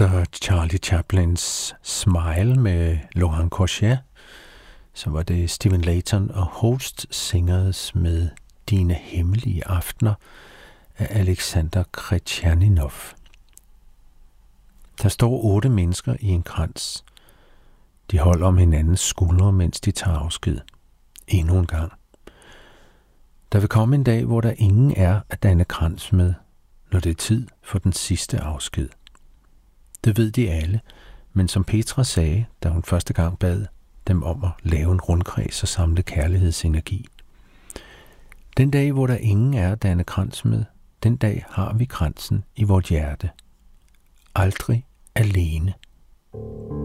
Efter Charlie Chaplins Smile med Laurent Corchet, så var det Stephen Layton og Holst Singers med Dine hemmelige aftener af Alexander Kretjaninov. Der står 8 mennesker i en krans. De holder om hinandens skuldre, mens de tager afsked. Endnu en gang. Der vil komme en dag, hvor der ingen er at danne krans med, når det er tid for den sidste afsked. Det ved de alle, men som Petra sagde, da hun første gang bad dem om at lave en rundkreds og samle kærlighedsenergi. Den dag, hvor der ingen er at danne krans med, den dag har vi kransen i vort hjerte. Aldrig alene.